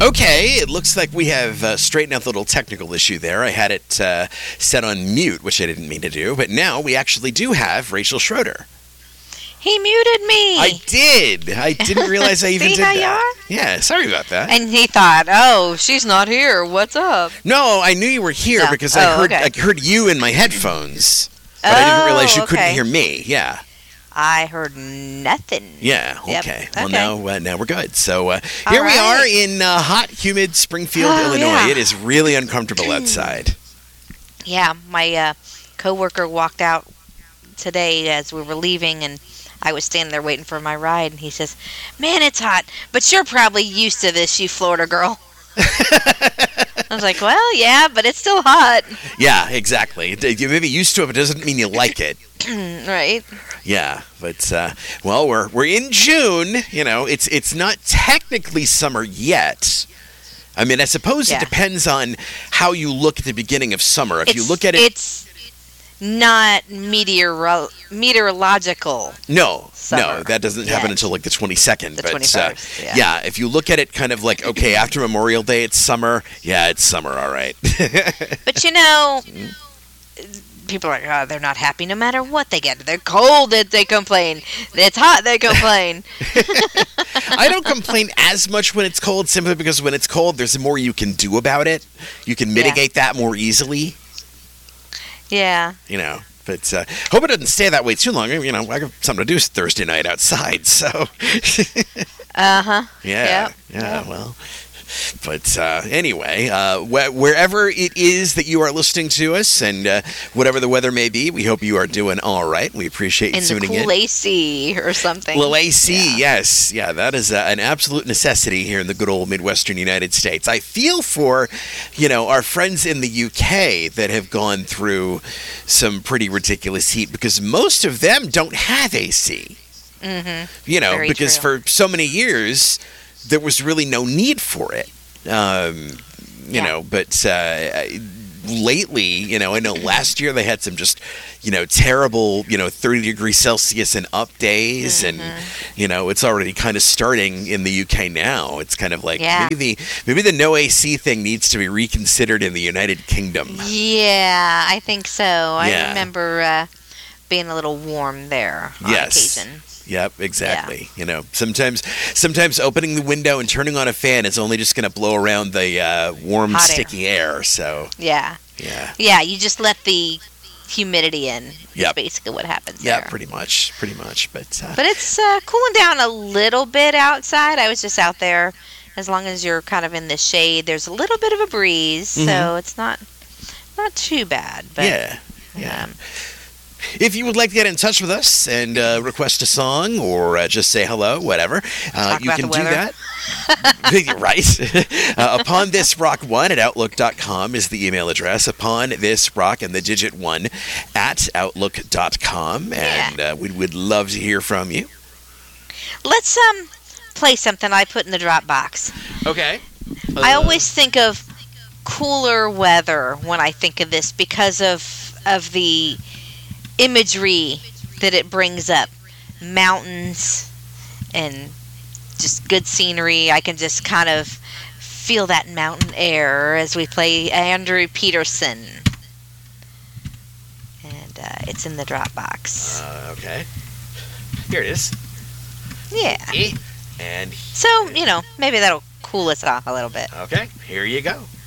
Okay, it looks like we have straightened out the little technical issue there. I had it set on mute, which I didn't mean to do, but now we actually do have Rachel Schroeder. He muted me. I did. I didn't realize I even See did how that. you are? Yeah, sorry about that. And he thought, oh, she's not here. What's up? No, I knew you were here No. because Okay. I heard you in my headphones, but I didn't realize you couldn't okay. hear me. Yeah. I heard nothing. Yeah, Yep. okay. Well, Okay. now we're good. So here we right. are in hot, humid Springfield, Oh, Illinois. yeah. It is really uncomfortable outside. Yeah, my coworker walked out today as we were leaving, and I was standing there waiting for my ride, and he says, "Man, it's hot, but you're probably used to this, you Florida girl." I was like, "Well, yeah, but it's still hot." Yeah, exactly. You may be used to it, but it doesn't mean you like it. Right? Yeah, but well, we're in June. You know, it's not technically summer yet. I mean, I suppose Yeah. it depends on how you look at the beginning of summer. If you look at it, it's not meteorological. no, summer that doesn't happen yet. until like the 22nd. The but 21st, yeah. yeah, if you look at it kind of like, okay, after Memorial Day, it's summer. Yeah, it's summer, all right. But people are like, oh, they're not happy no matter what they get. They're cold, they complain. It's hot, they complain. I don't complain as much when it's cold, simply because when it's cold, there's more you can do about it. You can mitigate that more easily. Yeah. You know, but hope it doesn't stay that way too long. You know, I got something to do Thursday night outside, so. Uh-huh. Yeah, Yep. well. But anyway, wherever it is that you are listening to us, and whatever the weather may be, we hope you are doing all right. We appreciate you In the tuning cool in. AC or something. Little AC, Yeah. yes. Yeah, that is an absolute necessity here in the good old Midwestern United States. I feel for, our friends in the UK that have gone through some pretty ridiculous heat, because most of them don't have AC. Mm-hmm. Very because true. for so many years, there was really no need for it. But lately, I know last year they had some just, terrible, 30 degrees Celsius and up days. Mm-hmm. And, it's already kind of starting in the UK now. It's kind of like Yeah. maybe the no AC thing needs to be reconsidered in the United Kingdom. Yeah, I think so. I Yeah. remember being a little warm there on Yes. occasion. Yep, exactly. Sometimes opening the window and turning on a fan is only just going to blow around the warm, Hot air. sticky air. So, Yeah. yeah. Yeah, you just let the humidity in. Yep. Is basically what happens Yeah, there. pretty much. But But it's cooling down a little bit outside. I was just out there. As long as you're kind of in the shade, there's a little bit of a breeze, so it's not too bad. But, yeah. If you would like to get in touch with us and request a song or just say hello, whatever, you about can the do weather. that. Right. UponThisRock1@Outlook.com is the email address. UponThisRock and the digit 1 at Outlook.com. And we would love to hear from you. Let's play something I put in the Dropbox. Okay. I always think of cooler weather when I think of this because of the imagery that it brings up. Mountains and just good scenery. I can just kind of feel that mountain air as we play Andrew Peterson. And it's in the Dropbox. Okay. Here it is. Yeah. And So, maybe that'll cool us off a little bit. okay, here you go.